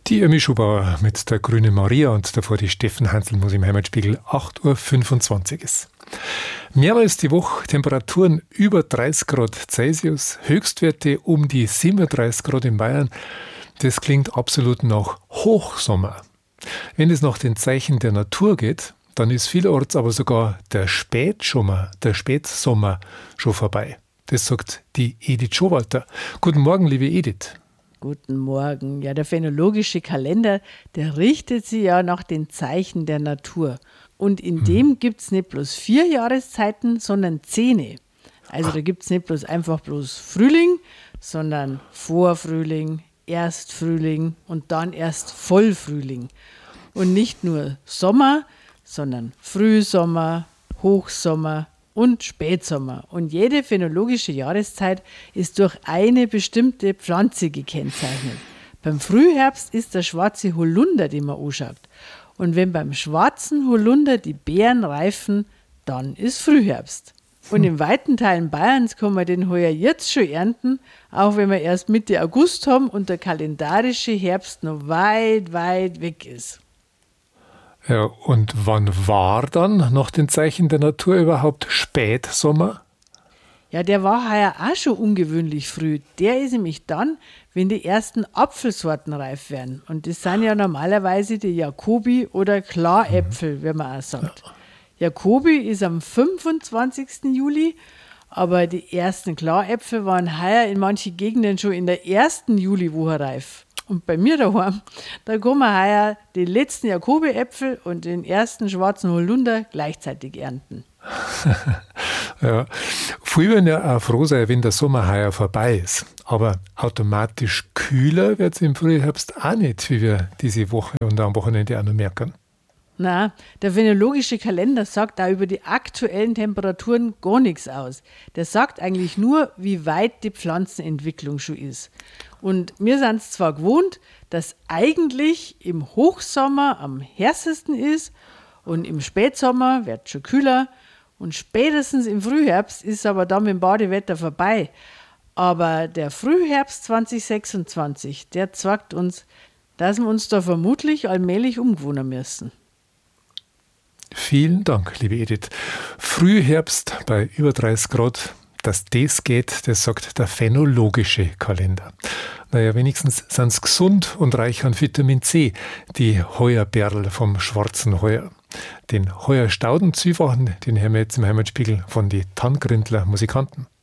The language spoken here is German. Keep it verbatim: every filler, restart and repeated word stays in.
Die Irmi Schubauer mit der Grüne Maria und davor die Steffen Hansl muss im Heimatspiegel acht Uhr fünfundzwanzig ist. Mehrmals die Woche Temperaturen über dreißig Grad Celsius, Höchstwerte um die siebenunddreißig Grad in Bayern. Das klingt absolut nach Hochsommer. Wenn es nach den Zeichen der Natur geht, dann ist vielerorts aber sogar der Spätsommer, der Spätsommer schon vorbei. Das sagt die Edith Schowalter. Guten Morgen, liebe Edith. Guten Morgen. Ja, der phänologische Kalender, der richtet sich ja nach den Zeichen der Natur. Und in hm. dem gibt es nicht bloß vier Jahreszeiten, sondern zehn. Also da gibt es nicht bloß einfach bloß Frühling, sondern Vorfrühling, Erstfrühling und dann erst Vollfrühling. Und nicht nur Sommer, sondern Frühsommer, Hochsommer und Spätsommer. Und jede phänologische Jahreszeit ist durch eine bestimmte Pflanze gekennzeichnet. Beim Frühherbst ist der schwarze Holunder, den man anschaut. Und wenn beim schwarzen Holunder die Beeren reifen, dann ist Frühherbst. Und in weiten Teilen Bayerns kann man den heuer jetzt schon ernten, auch wenn wir erst Mitte August haben und der kalendarische Herbst noch weit, weit weg ist. Ja, und wann war dann nach den Zeichen der Natur überhaupt Spätsommer? Ja, der war heuer auch schon ungewöhnlich früh. Der ist nämlich dann, wenn die ersten Apfelsorten reif werden. Und das sind ja normalerweise die Jacobi oder Klaräpfel, mhm. wie man auch sagt. Ja. Jacobi ist am fünfundzwanzigsten Juli, aber die ersten Klaräpfel waren heuer in manchen Gegenden schon in der ersten Juliwoche reif. Und bei mir daheim, da kann man heuer die letzten Jacobi-Äpfel und den ersten schwarzen Holunder gleichzeitig ernten. Ja, viele werden ja auch froh sein, wenn der Sommer heuer vorbei ist. Aber automatisch kühler wird es im Frühherbst auch nicht, wie wir diese Woche und am Wochenende auch noch merken. Na, der phänologische Kalender sagt auch über die aktuellen Temperaturen gar nichts aus. Der sagt eigentlich nur, wie weit die Pflanzenentwicklung schon ist. Und wir sind es zwar gewohnt, dass eigentlich im Hochsommer am härtesten ist und im Spätsommer wird es schon kühler und spätestens im Frühherbst ist aber dann mit dem Badewetter vorbei. Aber der Frühherbst zwanzig sechsundzwanzig, der zeigt uns, dass wir uns da vermutlich allmählich umgewöhnen müssen. Vielen Dank, liebe Edith. Frühherbst bei über dreißig Grad, dass das geht, das sagt der phänologische Kalender. Naja, wenigstens sind sie gesund und reich an Vitamin C, die Heuerberl vom schwarzen Heuer. Den Heuerstauden Zwiefachen, den hören wir jetzt im Heimatspiegel von den Tanngrindler Musikanten.